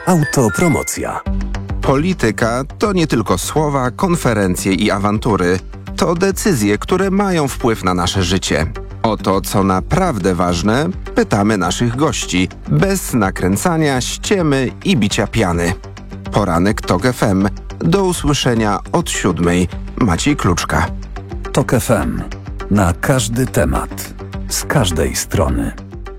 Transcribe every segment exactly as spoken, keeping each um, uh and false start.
Autopromocja. Polityka to nie tylko słowa, konferencje i awantury. To decyzje, które mają wpływ na nasze życie. O to, co naprawdę ważne, pytamy naszych gości, bez nakręcania, ściemy i bicia piany. Poranek Tok F M. Do usłyszenia od siódmej. Maciej Kluczka. Tok F M. Na każdy temat. Z każdej strony.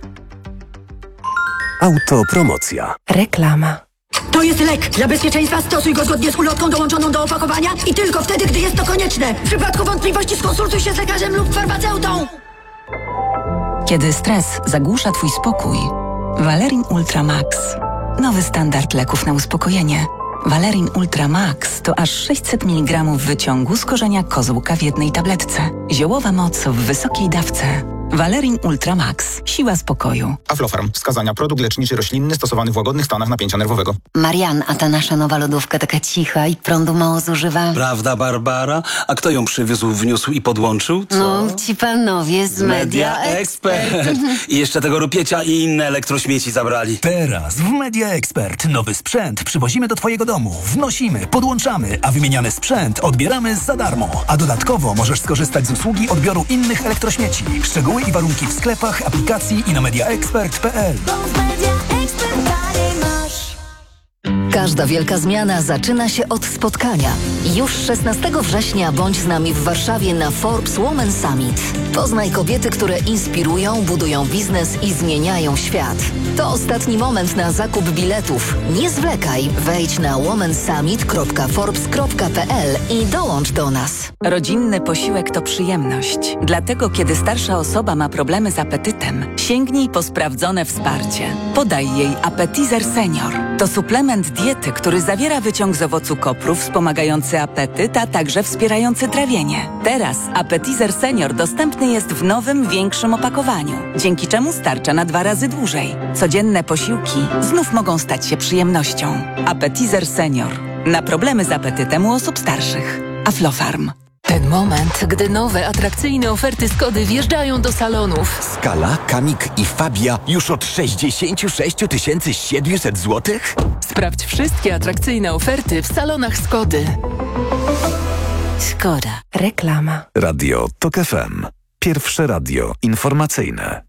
Autopromocja. Reklama. To jest lek. Dla bezpieczeństwa stosuj go zgodnie z ulotką dołączoną do opakowania i tylko wtedy, gdy jest to konieczne. W przypadku wątpliwości skonsultuj się z lekarzem lub farmaceutą. Kiedy stres zagłusza Twój spokój, Valerin Ultra Max. Nowy standard leków na uspokojenie. Valerin Ultra Max to aż sześćset miligramów wyciągu z korzenia kozłka w jednej tabletce. Ziołowa moc w wysokiej dawce. Valerin Ultra Max. Siła spokoju. Aflofarm. Wskazania. Produkt leczniczy roślinny stosowany w łagodnych stanach napięcia nerwowego. Marian, a ta nasza nowa lodówka taka cicha i prądu mało zużywa. Prawda, Barbara? A kto ją przywiózł, wniósł i podłączył? Co? No, ci panowie z Media Expert. I jeszcze tego rupiecia i inne elektrośmieci zabrali. Teraz w Media Expert nowy sprzęt przywozimy do Twojego domu. Wnosimy, podłączamy, a wymieniany sprzęt odbieramy za darmo. A dodatkowo możesz skorzystać z usługi odbioru innych elektrośmieci. Szczegóły i warunki w sklepach, aplikacji i na mediaexpert kropka p l. Każda wielka zmiana zaczyna się od spotkania. Już szesnastego września bądź z nami w Warszawie na Forbes Women Summit. Poznaj kobiety, które inspirują, budują biznes i zmieniają świat. To ostatni moment na zakup biletów. Nie zwlekaj, wejdź na womensummit kropka forbes kropka p l i dołącz do nas. Rodzinny posiłek to przyjemność. Dlatego, kiedy starsza osoba ma problemy z apetytem, sięgnij po sprawdzone wsparcie. Podaj jej Appetizer Senior. To suplement diety, który zawiera wyciąg z owocu kopru wspomagający apetyt, a także wspierający trawienie. Teraz Appetizer Senior dostępny jest w nowym, większym opakowaniu, dzięki czemu starcza na dwa razy dłużej. Codzienne posiłki znów mogą stać się przyjemnością. Appetizer Senior. Na problemy z apetytem u osób starszych. Aflofarm. Ten moment, gdy nowe, atrakcyjne oferty Skody wjeżdżają do salonów. Skala, Kamik i Fabia już od sześćdziesiąt sześć tysięcy siedemset złotych? Sprawdź wszystkie atrakcyjne oferty w salonach Skody. Szkoda. Reklama. Radio Tok F M. Pierwsze radio informacyjne.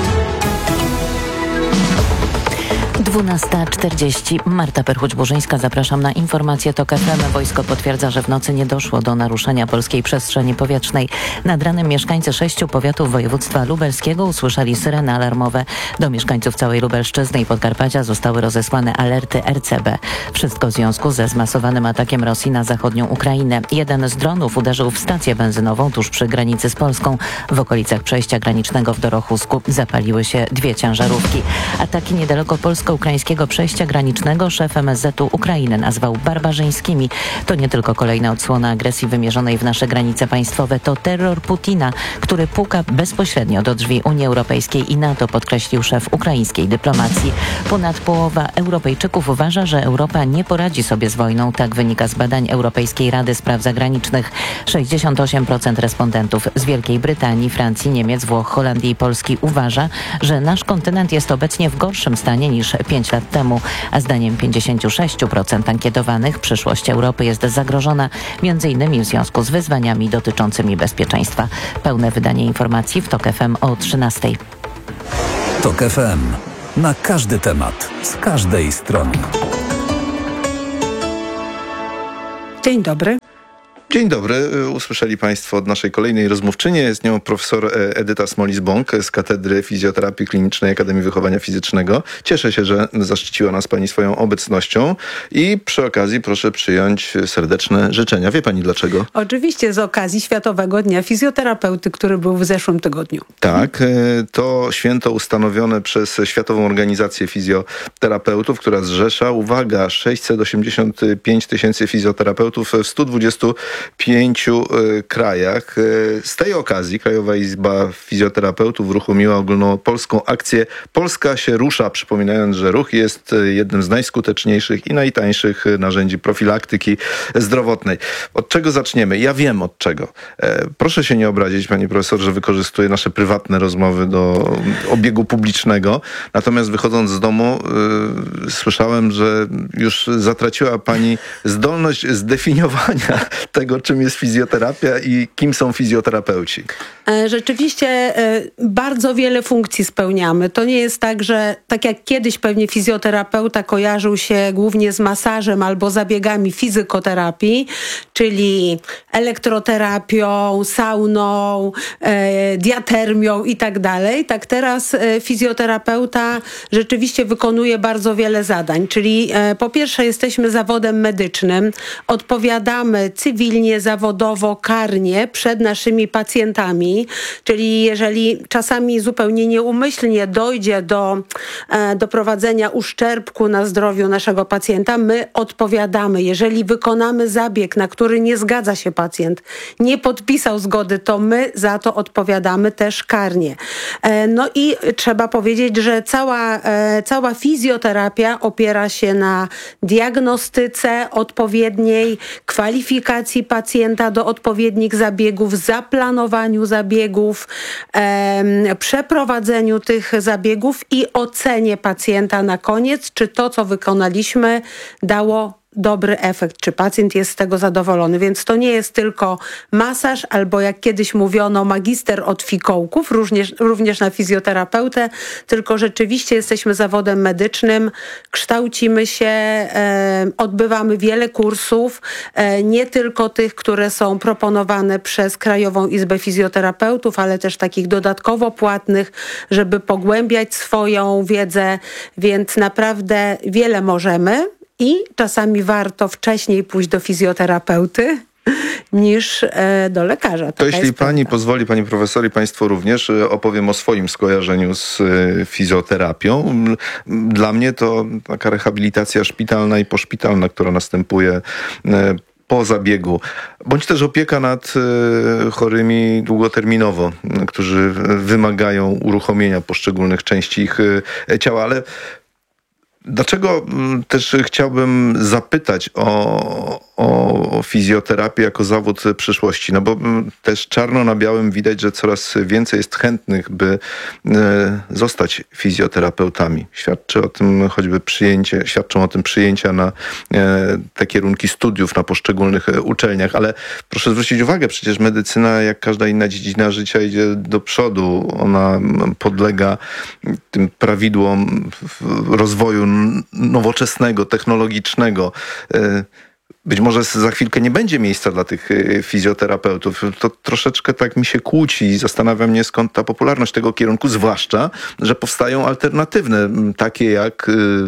dwunasta czterdzieści. Marta Perchuć-Burzyńska. Zapraszam na informację Tok F M. Wojsko potwierdza, że w nocy nie doszło do naruszenia polskiej przestrzeni powietrznej. Nad ranem mieszkańcy sześciu powiatów województwa lubelskiego usłyszeli syreny alarmowe. Do mieszkańców całej Lubelszczyzny i Podkarpacia zostały rozesłane alerty R C B. Wszystko w związku ze zmasowanym atakiem Rosji na zachodnią Ukrainę. Jeden z dronów uderzył w stację benzynową tuż przy granicy z Polską. W okolicach przejścia granicznego w Dorochusku zapaliły się dwie ciężarówki. Ataki niedaleko polsko-ukraińskiego przejścia granicznego szef M S Z u Ukrainy nazwał barbarzyńskimi. To nie tylko kolejna odsłona agresji wymierzonej w nasze granice państwowe, to terror Putina, który puka bezpośrednio do drzwi Unii Europejskiej i NATO, podkreślił szef ukraińskiej dyplomacji. Ponad połowa Europejczyków uważa, że Europa nie poradzi sobie z wojną. Tak wynika z badań Europejskiej Rady Spraw Zagranicznych. sześćdziesiąt osiem procent respondentów z Wielkiej Brytanii, Francji, Niemiec, Włoch, Holandii i Polski uważa, że nasz kontynent jest obecnie w gorszym stanie niż pięć lat temu, a zdaniem pięćdziesiąt sześć procent ankietowanych przyszłość Europy jest zagrożona między innymi w związku z wyzwaniami dotyczącymi bezpieczeństwa. Pełne wydanie informacji w Tok F M o trzynastej. Tok F M. Na każdy temat, z każdej strony. Dzień dobry. Dzień dobry. Usłyszeli Państwo od naszej kolejnej rozmówczyni. Jest nią profesor Edyta Smolis-Bąk z Katedry Fizjoterapii Klinicznej Akademii Wychowania Fizycznego. Cieszę się, że zaszczyciła nas Pani swoją obecnością i przy okazji proszę przyjąć serdeczne życzenia. Wie Pani dlaczego? Oczywiście z okazji Światowego Dnia Fizjoterapeuty, który był w zeszłym tygodniu. Tak, to święto ustanowione przez Światową Organizację Fizjoterapeutów, która zrzesza, uwaga, sześćset osiemdziesiąt pięć tysięcy fizjoterapeutów w stu dwudziestu pięciu y, krajach. Y, z tej okazji Krajowa Izba Fizjoterapeutów uruchomiła ogólnopolską akcję Polska się rusza, przypominając, że ruch jest jednym z najskuteczniejszych i najtańszych narzędzi profilaktyki zdrowotnej. Od czego zaczniemy? Ja wiem od czego. E, proszę się nie obrazić, pani profesor, że wykorzystuję nasze prywatne rozmowy do obiegu publicznego. Natomiast wychodząc z domu y, słyszałem, że już zatraciła pani zdolność zdefiniowania tego, czym jest fizjoterapia i kim są fizjoterapeuci. Rzeczywiście bardzo wiele funkcji spełniamy. To nie jest tak, że tak jak kiedyś pewnie fizjoterapeuta kojarzył się głównie z masażem albo zabiegami fizykoterapii, czyli elektroterapią, sauną, e, diatermią i tak dalej. Tak teraz e, fizjoterapeuta rzeczywiście wykonuje bardzo wiele zadań, czyli e, po pierwsze jesteśmy zawodem medycznym, odpowiadamy cywilnie, zawodowo, karnie przed naszymi pacjentami, czyli jeżeli czasami zupełnie nieumyślnie dojdzie do e, doprowadzenia uszczerbku na zdrowiu naszego pacjenta, my odpowiadamy. Jeżeli wykonamy zabieg, na który nie zgadza się pacjent, nie podpisał zgody, to my za to odpowiadamy też karnie. E, no i trzeba powiedzieć, że cała, e, cała fizjoterapia opiera się na diagnostyce odpowiedniej, kwalifikacji pacjenta do odpowiednich zabiegów, zaplanowaniu zabiegów, e, przeprowadzeniu tych zabiegów i ocenie pacjenta na koniec, czy to, co wykonaliśmy, dało dobry efekt, czy pacjent jest z tego zadowolony. Więc to nie jest tylko masaż, albo jak kiedyś mówiono, magister od fikołków, również, również na fizjoterapeutę, tylko rzeczywiście jesteśmy zawodem medycznym, kształcimy się, e, odbywamy wiele kursów, e, nie tylko tych, które są proponowane przez Krajową Izbę Fizjoterapeutów, ale też takich dodatkowo płatnych, żeby pogłębiać swoją wiedzę, więc naprawdę wiele możemy. I czasami warto wcześniej pójść do fizjoterapeuty niż e, do lekarza. To Taka jeśli pani prawda. pozwoli, pani profesor i państwo również, opowiem o swoim skojarzeniu z e, fizjoterapią. Dla mnie to taka rehabilitacja szpitalna i poszpitalna, która następuje e, po zabiegu, bądź też opieka nad e, chorymi długoterminowo, którzy wymagają uruchomienia poszczególnych części ich e, ciała, ale dlaczego też chciałbym zapytać o, o fizjoterapię jako zawód przyszłości? No bo też czarno na białym widać, że coraz więcej jest chętnych, by e, zostać fizjoterapeutami. Świadczy o tym choćby przyjęcie, świadczą o tym przyjęcia na e, te kierunki studiów na poszczególnych uczelniach. Ale proszę zwrócić uwagę, przecież medycyna, jak każda inna dziedzina życia, idzie do przodu. Ona podlega tym prawidłom rozwoju nowoczesnego, technologicznego. Być może za chwilkę nie będzie miejsca dla tych fizjoterapeutów. To troszeczkę tak mi się kłóci i zastanawia mnie, skąd ta popularność tego kierunku, zwłaszcza, że powstają alternatywne, takie jak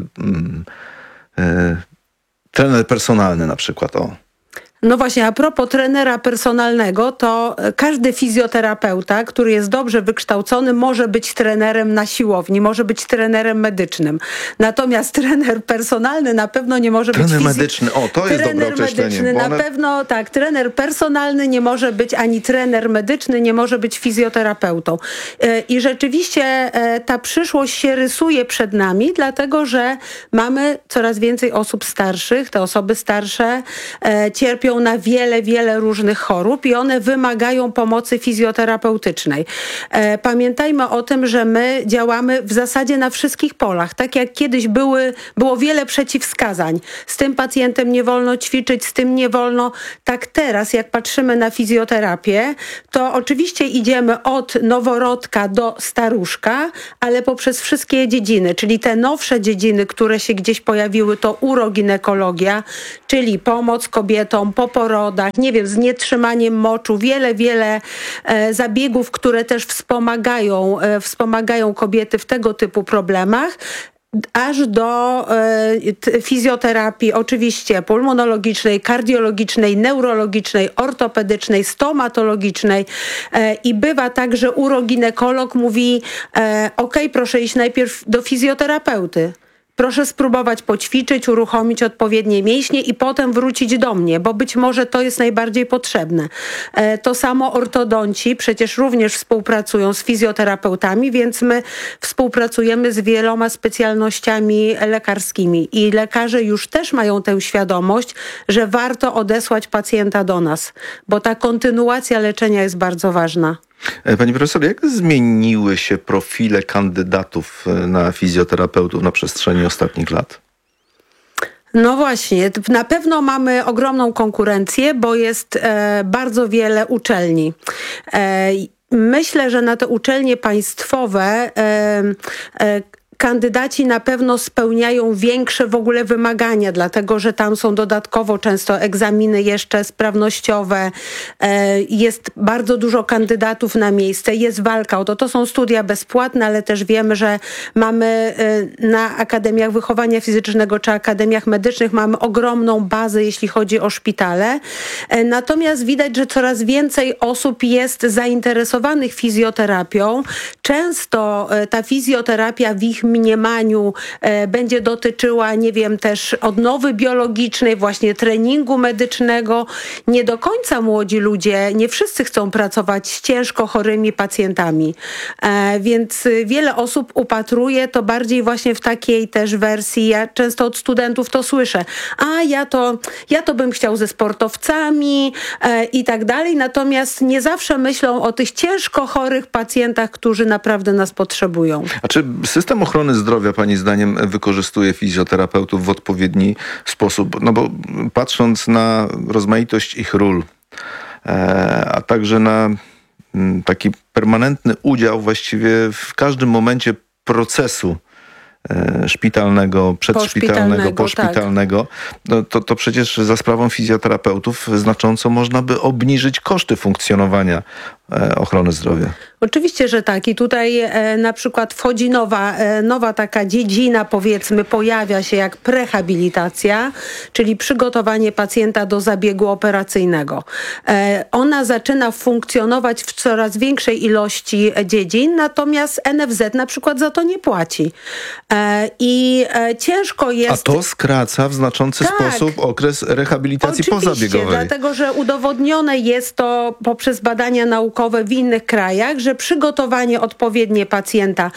yy, yy, trener personalny na przykład. O. No właśnie, a propos trenera personalnego, to każdy fizjoterapeuta, który jest dobrze wykształcony, może być trenerem na siłowni, może być trenerem medycznym. Natomiast trener personalny na pewno nie może trener być... Trener medyczny, o, to jest dobre określenie. Trener medyczny, na one... pewno, tak, trener personalny nie może być, ani trener medyczny nie może być fizjoterapeutą. I rzeczywiście ta przyszłość się rysuje przed nami, dlatego że mamy coraz więcej osób starszych. Te osoby starsze cierpią na wiele, wiele różnych chorób i one wymagają pomocy fizjoterapeutycznej. E, pamiętajmy o tym, że my działamy w zasadzie na wszystkich polach. Tak jak kiedyś były, było wiele przeciwwskazań. Z tym pacjentem nie wolno ćwiczyć, z tym nie wolno. Tak teraz, jak patrzymy na fizjoterapię, to oczywiście idziemy od noworodka do staruszka, ale poprzez wszystkie dziedziny, czyli te nowsze dziedziny, które się gdzieś pojawiły, to uroginekologia, czyli pomoc kobietom po porodach, nie wiem, z nietrzymaniem moczu, wiele, wiele e, zabiegów, które też wspomagają, e, wspomagają kobiety w tego typu problemach, aż do e, fizjoterapii oczywiście pulmonologicznej, kardiologicznej, neurologicznej, ortopedycznej, stomatologicznej e, i bywa tak, że uroginekolog mówi e, okej, proszę iść najpierw do fizjoterapeuty. proszę spróbować poćwiczyć, uruchomić odpowiednie mięśnie i potem wrócić do mnie, bo być może to jest najbardziej potrzebne. To samo ortodonci przecież również współpracują z fizjoterapeutami, więc my współpracujemy z wieloma specjalnościami lekarskimi i lekarze już też mają tę świadomość, że warto odesłać pacjenta do nas, bo ta kontynuacja leczenia jest bardzo ważna. Pani profesor, jak zmieniły się profile kandydatów na fizjoterapeutów na przestrzeni ostatnich lat? No właśnie, na pewno mamy ogromną konkurencję, bo jest e, bardzo wiele uczelni. E, myślę, że na te uczelnie państwowe e, e, kandydaci na pewno spełniają większe w ogóle wymagania, dlatego że tam są dodatkowo często egzaminy jeszcze sprawnościowe, jest bardzo dużo kandydatów na miejsce, jest walka o to. To są studia bezpłatne, ale też wiemy, że mamy na Akademiach Wychowania Fizycznego czy Akademiach Medycznych mamy ogromną bazę, jeśli chodzi o szpitale. Natomiast widać, że coraz więcej osób jest zainteresowanych fizjoterapią. Często ta fizjoterapia w ich mniemaniu e, będzie dotyczyła, nie wiem, też odnowy biologicznej, właśnie treningu medycznego. Nie do końca młodzi ludzie, nie wszyscy chcą pracować z ciężko chorymi pacjentami. E, więc wiele osób upatruje to bardziej właśnie w takiej też wersji. Ja często od studentów to słyszę. A ja to, ja to bym chciał ze sportowcami e, i tak dalej. Natomiast nie zawsze myślą o tych ciężko chorych pacjentach, którzy naprawdę nas potrzebują. A czy system ochrony zdrowia pani zdaniem wykorzystuje fizjoterapeutów w odpowiedni sposób? No bo patrząc na rozmaitość ich ról, e, a także na m, taki permanentny udział właściwie w każdym momencie procesu e, szpitalnego, przedszpitalnego, poszpitalnego, tak. no, to, to przecież za sprawą fizjoterapeutów znacząco można by obniżyć koszty funkcjonowania e, ochrony zdrowia. Oczywiście, że tak. I tutaj e, na przykład wchodzi nowa, e, nowa taka dziedzina, powiedzmy, pojawia się jak prehabilitacja, czyli przygotowanie pacjenta do zabiegu operacyjnego. E, ona zaczyna funkcjonować w coraz większej ilości dziedzin, natomiast N F Z na przykład za to nie płaci. E, I e, ciężko jest... A to skraca w znaczący tak. sposób okres rehabilitacji Oczywiście, pozabiegowej. Dlatego, że udowodnione jest to poprzez badania naukowe w innych krajach, że przygotowanie odpowiednie pacjenta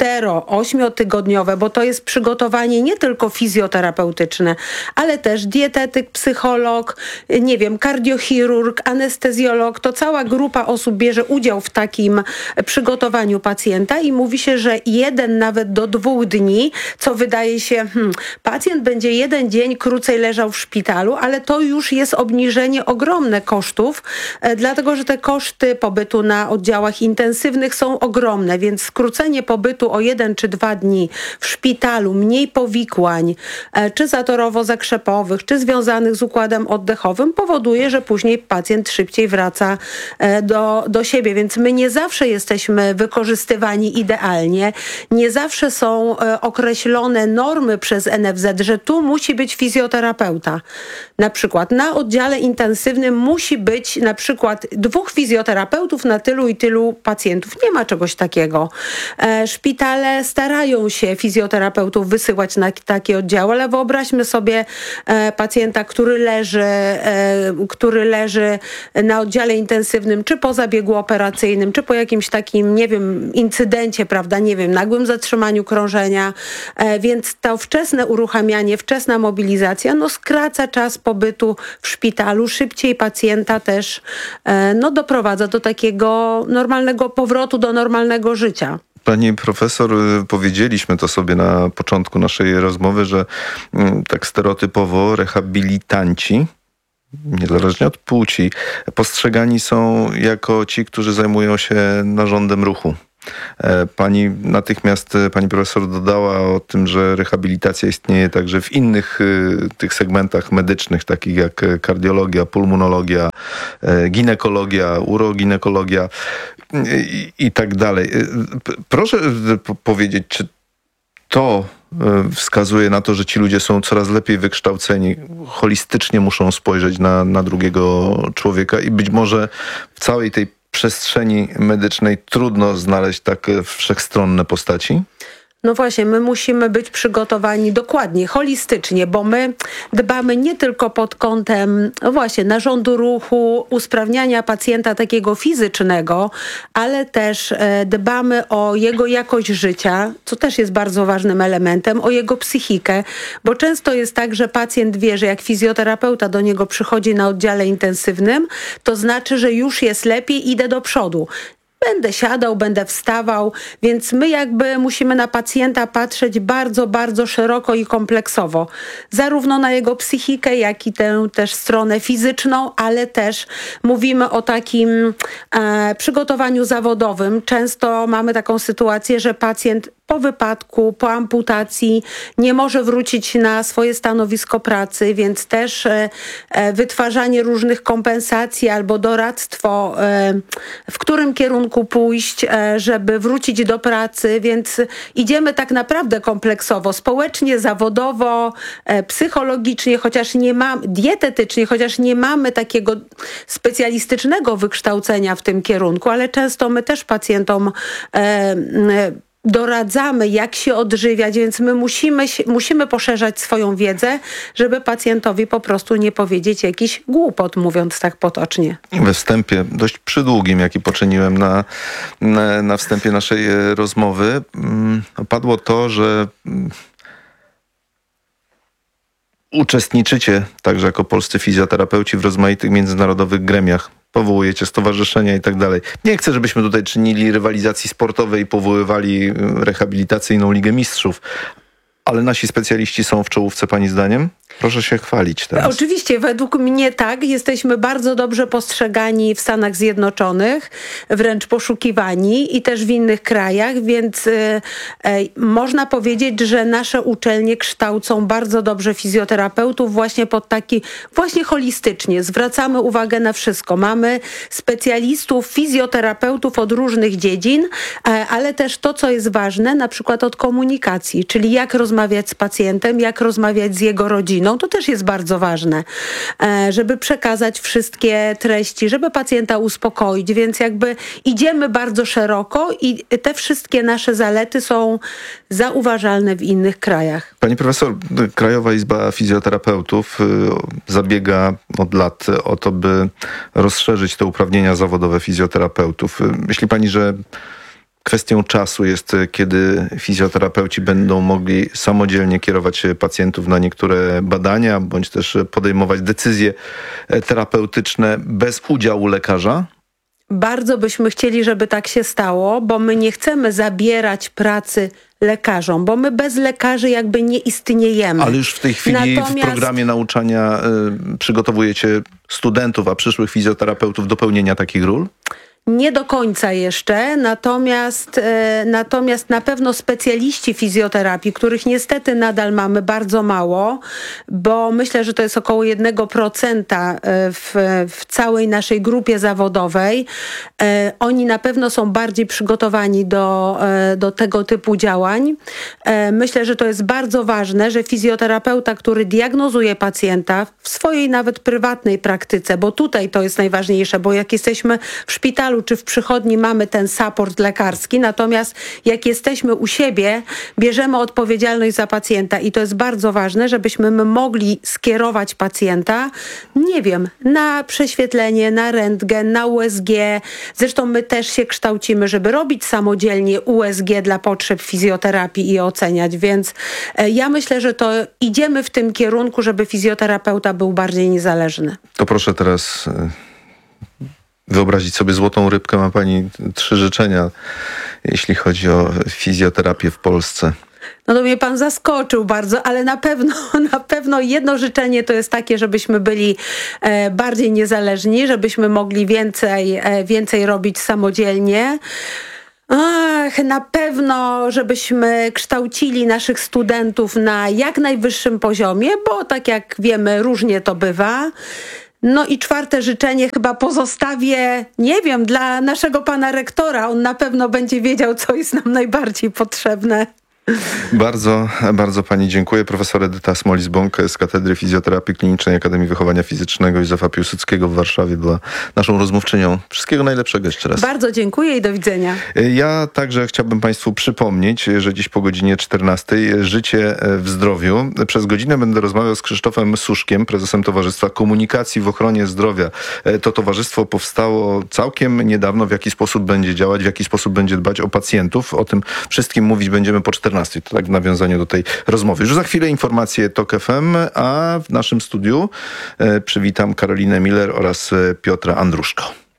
cztero-ośmiotygodniowe, bo to jest przygotowanie nie tylko fizjoterapeutyczne, ale też dietetyk, psycholog, nie wiem, kardiochirurg, anestezjolog, to cała grupa osób bierze udział w takim przygotowaniu pacjenta i mówi się, że jeden nawet do dwóch dni, co wydaje się, hmm, pacjent będzie jeden dzień krócej leżał w szpitalu, ale to już jest obniżenie ogromne kosztów, e, dlatego, że te koszty pobytu na oddziałach intensywnych są ogromne, więc skrócenie pobytu o jeden czy dwa dni w szpitalu, mniej powikłań, e, czy zatorowo-zakrzepowych, czy związanych z układem oddechowym powoduje, że później pacjent szybciej wraca e, do, do siebie, więc my nie zawsze jesteśmy wykorzystywani idealnie, nie zawsze są e, określone normy przez N F Z, że tu musi być fizjoterapeuta. Na przykład na oddziale intensywnym musi być na przykład dwóch fizjoterapeutów na tylu i tylu pacjentów. Nie ma czegoś takiego. E, szpitale starają się fizjoterapeutów wysyłać na takie oddziały, ale wyobraźmy sobie e, pacjenta, który leży, e, który leży na oddziale intensywnym, czy po zabiegu operacyjnym, czy po jakimś takim, nie wiem, incydencie, prawda, nie wiem, nagłym zatrzymaniu krążenia, e, więc to wczesne uruchamianie, wczesna mobilizacja, no skraca czas pobytu w szpitalu, szybciej pacjenta też, e, no doprowadza do takiego normalnego powrotu do normalnego życia. Pani profesor, powiedzieliśmy to sobie na początku naszej rozmowy, że tak stereotypowo rehabilitanci, niezależnie od płci, postrzegani są jako ci, którzy zajmują się narządem ruchu. Pani natychmiast, pani profesor dodała o tym, że rehabilitacja istnieje także w innych y, tych segmentach medycznych, takich jak kardiologia, pulmonologia, y, ginekologia, uroginekologia i, i tak dalej. Proszę powiedzieć, czy to wskazuje na to, że ci ludzie są coraz lepiej wykształceni, holistycznie muszą spojrzeć na, na drugiego człowieka i być może w całej tej przestrzeni medycznej trudno znaleźć tak wszechstronne postaci? No właśnie, my musimy być przygotowani dokładnie, holistycznie, bo my dbamy nie tylko pod kątem no właśnie narządu ruchu, usprawniania pacjenta takiego fizycznego, ale też e, dbamy o jego jakość życia, co też jest bardzo ważnym elementem, o jego psychikę, bo często jest tak, że pacjent wie, że jak fizjoterapeuta do niego przychodzi na oddziale intensywnym, to znaczy, że już jest lepiej, idę do przodu. Będę siadał, będę wstawał, więc my jakby musimy na pacjenta patrzeć bardzo, bardzo szeroko i kompleksowo. Zarówno na jego psychikę, jak i tę też stronę fizyczną, ale też mówimy o takim e, przygotowaniu zawodowym. Często mamy taką sytuację, że pacjent po wypadku, po amputacji nie może wrócić na swoje stanowisko pracy, więc też e, e, wytwarzanie różnych kompensacji albo doradztwo, e, w którym kierunku pójść, e, żeby wrócić do pracy, więc idziemy tak naprawdę kompleksowo, społecznie, zawodowo, e, psychologicznie, chociaż nie mamy, dietetycznie, chociaż nie mamy takiego specjalistycznego wykształcenia w tym kierunku, ale często my też pacjentom e, e, doradzamy, jak się odżywiać, więc my musimy, musimy poszerzać swoją wiedzę, żeby pacjentowi po prostu nie powiedzieć jakiś głupot, mówiąc tak potocznie. We wstępie, dość przydługim, jaki poczyniłem na, na, na wstępie naszej rozmowy, padło to, że uczestniczycie także jako polscy fizjoterapeuci w rozmaitych międzynarodowych gremiach. Powołujecie stowarzyszenia i tak dalej. Nie chcę, żebyśmy tutaj czynili rywalizacji sportowej i powoływali rehabilitacyjną Ligę Mistrzów, ale nasi specjaliści są w czołówce, pani zdaniem? Proszę się chwalić teraz. Oczywiście, według mnie tak. Jesteśmy bardzo dobrze postrzegani w Stanach Zjednoczonych, wręcz poszukiwani i też w innych krajach, więc y, y, można powiedzieć, że nasze uczelnie kształcą bardzo dobrze fizjoterapeutów właśnie pod taki, właśnie holistycznie. Zwracamy uwagę na wszystko. Mamy specjalistów, fizjoterapeutów od różnych dziedzin, y, ale też to, co jest ważne, na przykład od komunikacji, czyli jak rozmawiać z pacjentem, jak rozmawiać z jego rodziną. To też jest bardzo ważne, żeby przekazać wszystkie treści, żeby pacjenta uspokoić, więc jakby idziemy bardzo szeroko i te wszystkie nasze zalety są zauważalne w innych krajach. Pani profesor, Krajowa Izba Fizjoterapeutów zabiega od lat o to, by rozszerzyć te uprawnienia zawodowe fizjoterapeutów. Myśli pani, że kwestią czasu jest, kiedy fizjoterapeuci będą mogli samodzielnie kierować pacjentów na niektóre badania, bądź też podejmować decyzje terapeutyczne bez udziału lekarza? Bardzo byśmy chcieli, żeby tak się stało, bo my nie chcemy zabierać pracy lekarzom, bo my bez lekarzy jakby nie istniejemy. Ale już w tej chwili Natomiast... w programie nauczania y, przygotowujecie studentów, a przyszłych fizjoterapeutów do pełnienia takich ról? Nie do końca jeszcze, natomiast, e, natomiast na pewno specjaliści fizjoterapii, których niestety nadal mamy bardzo mało, bo myślę, że to jest około jednego procenta w, w całej naszej grupie zawodowej. E, oni na pewno są bardziej przygotowani do, e, do tego typu działań. E, myślę, że to jest bardzo ważne, że fizjoterapeuta, który diagnozuje pacjenta w swojej nawet prywatnej praktyce, bo tutaj to jest najważniejsze, bo jak jesteśmy w szpitalu czy w przychodni, mamy ten support lekarski, natomiast jak jesteśmy u siebie, bierzemy odpowiedzialność za pacjenta i to jest bardzo ważne, żebyśmy my mogli skierować pacjenta, nie wiem, na prześwietlenie, na rentgen, na U S G. Zresztą my też się kształcimy, żeby robić samodzielnie U S G dla potrzeb fizjoterapii i oceniać, więc ja myślę, że to idziemy w tym kierunku, żeby fizjoterapeuta był bardziej niezależny. To proszę teraz wyobrazić sobie złotą rybkę. Ma pani trzy życzenia, jeśli chodzi o fizjoterapię w Polsce. No to mnie pan zaskoczył bardzo, ale na pewno, na pewno jedno życzenie to jest takie, żebyśmy byli e, bardziej niezależni, żebyśmy mogli więcej, e, więcej robić samodzielnie. Ach, na pewno, żebyśmy kształcili naszych studentów na jak najwyższym poziomie, bo tak jak wiemy, różnie to bywa. No i czwarte życzenie chyba pozostawię, nie wiem, dla naszego pana rektora. On na pewno będzie wiedział, co jest nam najbardziej potrzebne. Bardzo, bardzo pani dziękuję. Profesor Edyta Smolis-Bąk z Katedry Fizjoterapii Klinicznej Akademii Wychowania Fizycznego Józefa Piłsudskiego w Warszawie była naszą rozmówczynią. Wszystkiego najlepszego jeszcze raz. Bardzo dziękuję i do widzenia. Ja także chciałbym państwu przypomnieć, że dziś po godzinie czternastej Życie w zdrowiu. Przez godzinę będę rozmawiał z Krzysztofem Suszkiem, prezesem Towarzystwa Komunikacji w Ochronie Zdrowia. To towarzystwo powstało całkiem niedawno. W jaki sposób będzie działać, w jaki sposób będzie dbać o pacjentów. O tym wszystkim mówić będziemy po czternastej. To tak w nawiązaniu do tej rozmowy. Już za chwilę informacje TOK F M, a w naszym studiu e, przywitam Karolinę Miller oraz Piotra Andruszko.